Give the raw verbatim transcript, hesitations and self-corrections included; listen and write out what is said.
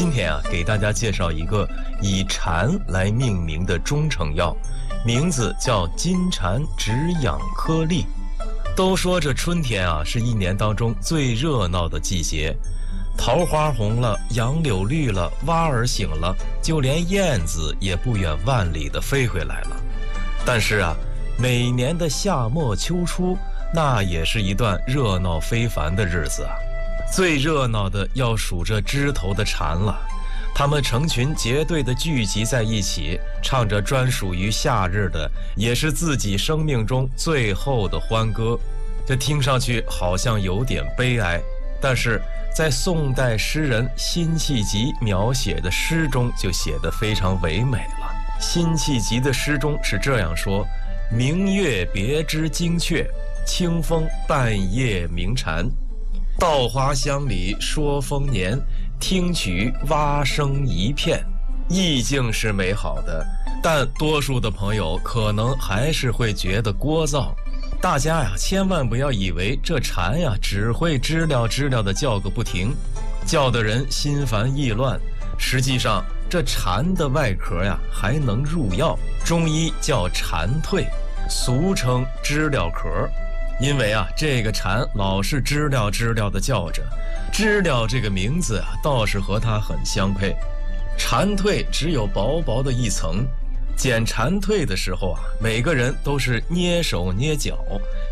今天啊，给大家介绍一个以蝉来命名的中成药，名字叫金蝉止痒颗粒。都说这春天啊，是一年当中最热闹的季节，桃花红了，杨柳绿了，蛙儿醒了，就连燕子也不远万里地飞回来了。但是啊，每年的夏末秋初，那也是一段热闹非凡的日子啊。最热闹的要数这枝头的蝉了，它们成群结队地聚集在一起，唱着专属于夏日的，也是自己生命中最后的欢歌。这听上去好像有点悲哀，但是在宋代诗人辛弃疾描写的诗中就写得非常唯美了。辛弃疾的诗中是这样说：明月别枝惊鹊，清风半夜鸣蝉。稻花香里说丰年，听取蛙声一片。意境是美好的，但多数的朋友可能还是会觉得聒噪。大家呀，千万不要以为这蝉呀只会知了知了的叫个不停，叫得人心烦意乱。实际上，这蝉的外壳呀还能入药，中医叫蝉蜕，俗称知了壳。因为啊，这个蝉老是知了知了的叫着，知了这个名字啊，倒是和它很相配。蝉蜕只有薄薄的一层，捡蝉蜕的时候啊，每个人都是捏手捏脚，